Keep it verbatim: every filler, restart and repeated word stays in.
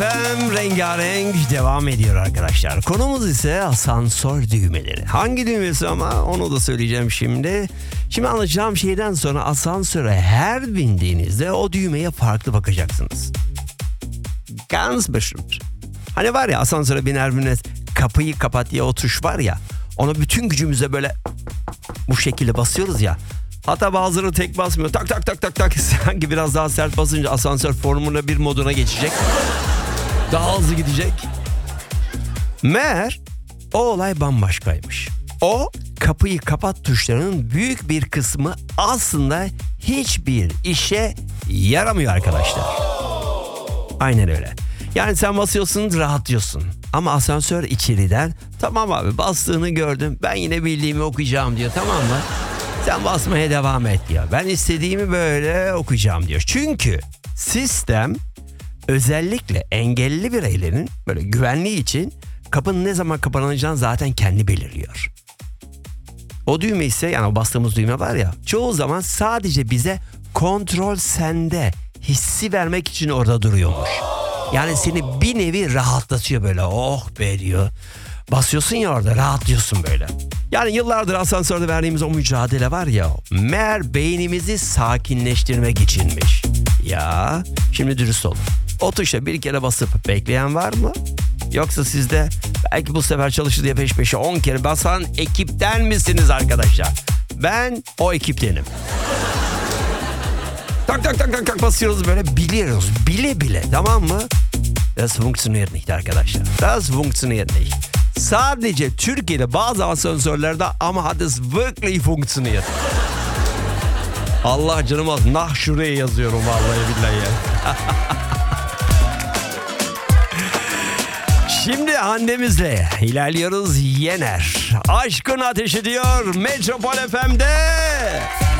M rengarenk devam ediyor arkadaşlar. Konumuz ise asansör düğmeleri. Hangi düğmesi ama onu da söyleyeceğim şimdi. Şimdi anlatacağım şeyden sonra asansöre her bindiğinizde o düğmeye farklı bakacaksınız. Ganz bestimmt. Hani var ya asansöre biner binmez kapıyı kapat diye o tuş var ya. Ona bütün gücümüzle böyle bu şekilde basıyoruz ya. Hatta bazıları tek basmıyor. Tak tak tak tak tak. Sanki biraz daha sert basınca asansör Formula bir moduna geçecek. Daha hızlı gidecek. Meğer o olay bambaşkaymış. O kapıyı kapat tuşlarının büyük bir kısmı aslında hiçbir işe yaramıyor arkadaşlar. Aynen öyle. Yani sen basıyorsun, rahatlıyorsun. Ama asansör içeriden tamam abi bastığını gördüm. Ben yine bildiğimi okuyacağım diyor, tamam mı? Sen basmaya devam et diyor. Ben istediğimi böyle okuyacağım diyor. Çünkü sistem özellikle engelli bireylerin böyle güvenliği için kapının ne zaman kapanacağını zaten kendi belirliyor. O düğme ise yani o bastığımız düğme var ya çoğu zaman sadece bize kontrol sende hissi vermek için orada duruyormuş. Yani seni bir nevi rahatlatıyor böyle, oh be diyor. Basıyorsun ya orada rahatlıyorsun böyle. Yani yıllardır asansörde verdiğimiz o mücadele var ya, meğer beynimizi sakinleştirmek içinmiş. Ya şimdi dürüst olun. O tuşa bir kere basıp bekleyen var mı? Yoksa sizde belki bu sefer çalışır diye peş peşe on kere basan ekipten misiniz arkadaşlar? Ben o ekiptenim. Tak tak tak tak tak basıyoruz böyle, biliyoruz bile bile, tamam mı? Das funktioniert nicht arkadaşlar. Das funktioniert nicht. Sadece Türkiye'de bazı asansörlerde ama hat es wirklich funktioniert. Allah canım az. Nah şuraya yazıyorum vallahi billahi ya. Şimdi annemizle ilerliyoruz. Yener. Aşkın ateşi diyor Metropol F M'de.